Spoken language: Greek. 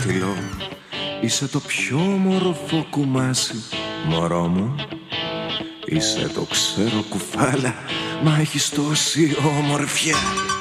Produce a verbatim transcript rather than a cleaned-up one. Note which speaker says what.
Speaker 1: δάχτυλο. Είσαι το πιο όμορφο κουμάσι, μωρό μου. Είσαι το ξέρω κουφάλα, μα έχεις τόση ομορφιά.